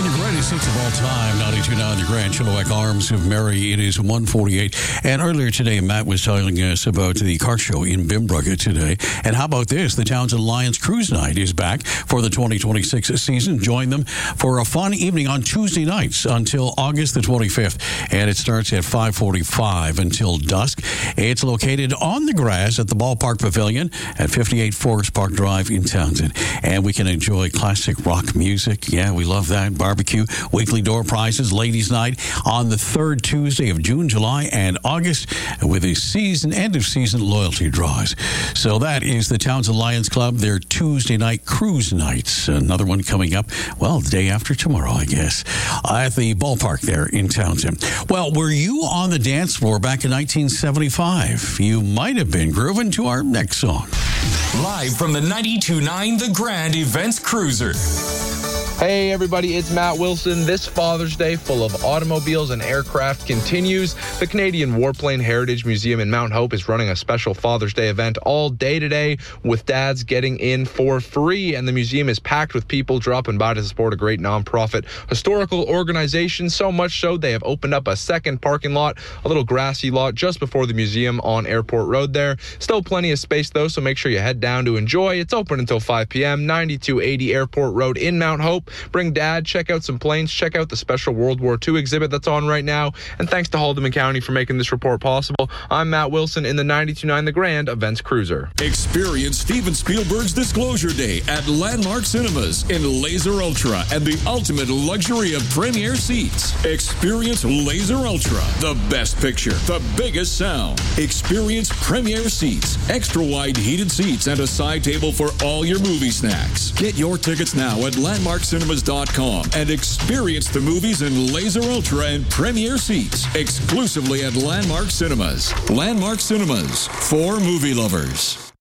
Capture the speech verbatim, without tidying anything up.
the greatest hits of all time, ninety-two point nine The Grand Chilliwack Arms of Mary. It is one forty-eight. And earlier today, Matt was telling us about the car show in Bimbruga today. And how about this? The Townsend Lions Cruise Night is back for the twenty twenty-six season. Join them for a fun evening on Tuesday nights until August the twenty-fifth. And it starts at five forty-five until dusk. It's located on the grass at the Ballpark Pavilion at fifty-eight Forest Park Drive in Townsend. And we can enjoy classic rock music. Yeah, we love that. Barbecue, weekly door prizes, ladies' night on the third Tuesday of June, July, and August with a season, end of season loyalty draws. So that is the Townsend Lions Club, their Tuesday night cruise nights. Another one coming up, well, the day after tomorrow, I guess, at the ballpark there in Townsend. Well, were you on the dance floor back in nineteen seventy-five? You might have been grooving to our next song. Live from the ninety-two point nine The Grand Events Cruiser. Hey everybody, it's Matt Wilson. This Father's Day full of automobiles and aircraft continues. The Canadian Warplane Heritage Museum in Mount Hope is running a special Father's Day event all day today with dads getting in for free. And the museum is packed with people dropping by to support a great nonprofit historical organization. So much so they have opened up a second parking lot, a little grassy lot just before the museum on Airport Road there. Still plenty of space though, so make sure you head down to enjoy. It's open until five p.m., ninety-two eighty Airport Road in Mount Hope. Bring dad, check out some planes, check out the special World War Two exhibit that's on right now. And thanks to Haldeman County for making this report possible. I'm Matt Wilson in the ninety-two point nine The Grand Events Cruiser. Experience Steven Spielberg's Disclosure Day at Landmark Cinemas in Laser Ultra and the ultimate luxury of premier seats. Experience Laser Ultra, the best picture, the biggest sound. Experience premier seats, extra wide heated seats, and a side table for all your movie snacks. Get your tickets now at landmark cinemas dot com and experience the movies in Laser Ultra and premier seats exclusively at Landmark Cinemas. Landmark Cinemas, for movie lovers.